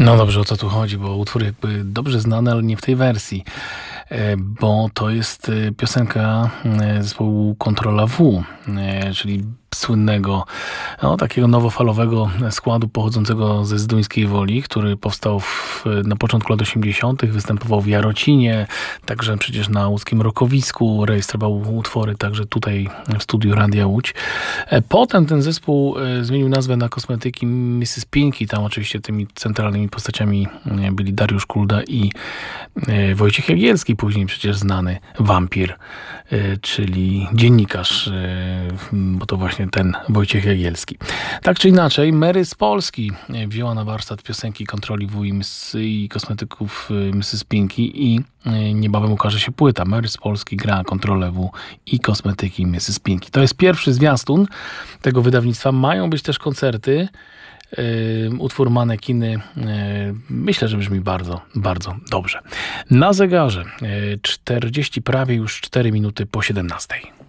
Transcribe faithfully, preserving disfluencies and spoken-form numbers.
No dobrze, o co tu chodzi, bo utwór jakby dobrze znany, ale nie w tej wersji, e, bo to jest e, piosenka e, zespołu Kontrola W, e, czyli słynnego, no, takiego nowofalowego składu pochodzącego ze Zduńskiej Woli, który powstał w, na początku lat osiemdziesiątych, występował w Jarocinie, także przecież na łódzkim Rokowisku, rejestrował utwory także tutaj w studiu Radia Łódź. Potem ten zespół zmienił nazwę na Kosmetyki missus Pinky, tam oczywiście tymi centralnymi postaciami byli Dariusz Kulda i Wojciech Jagielski, później przecież znany wampir, czyli dziennikarz, bo to właśnie ten Wojciech Jagielski. Tak czy inaczej, Mary z Polski wzięła na warsztat piosenki Kontroli W i, Miss, i Kosmetyków missus Pinky i niebawem ukaże się płyta. Mary z Polski gra Kontrolę W i Kosmetyki missus Pinky. To jest pierwszy zwiastun tego wydawnictwa. Mają być też koncerty. Utwór Manekiny myślę, że brzmi bardzo, bardzo dobrze. Na zegarze czterdzieści, prawie już cztery minuty po siedemnastej.